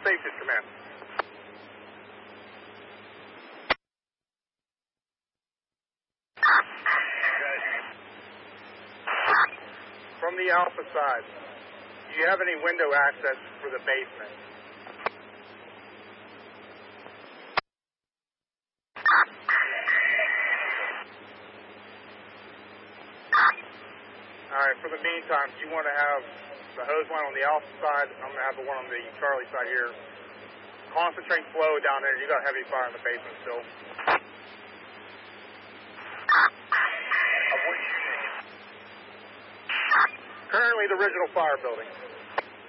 safety command. From the Alpha side, do you have any window access for the basement? Alright, for the meantime, you want to have the hose line on the Alpha side. I'm going to have the one on the Charlie side here. Concentrate flow down there. You got heavy fire in the basement still. Currently the original fire building.